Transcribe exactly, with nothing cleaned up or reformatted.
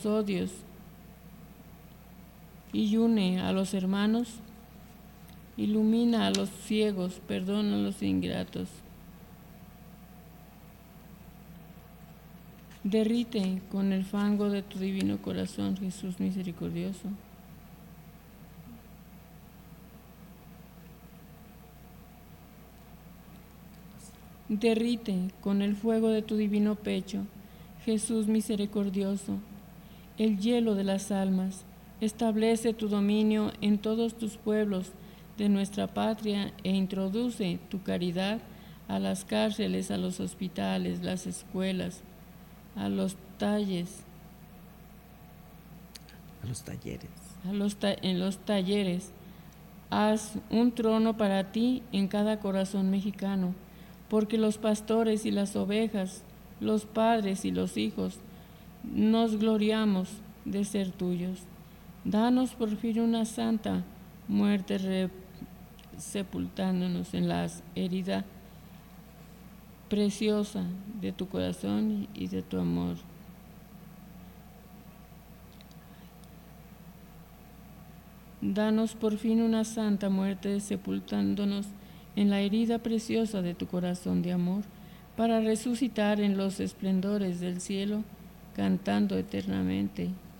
los odios y une a los hermanos, ilumina a los ciegos, perdona a los ingratos. Derrite con el fango de tu divino corazón, Jesús misericordioso. Derrite con el fuego de tu divino pecho, Jesús misericordioso, el hielo de las almas. Establece tu dominio en todos tus pueblos de nuestra patria e introduce tu caridad a las cárceles, a los hospitales, las escuelas, a los talles, a los talleres, a los ta- en los talleres. Haz un trono para ti en cada corazón mexicano, porque los pastores y las ovejas, los padres y los hijos, nos gloriamos de ser tuyos. Danos por fin una santa muerte, re- sepultándonos en la herida preciosa de tu corazón y de tu amor. Danos por fin una santa muerte, sepultándonos en la herida preciosa de tu corazón de amor, para resucitar en los esplendores del cielo, cantando eternamente.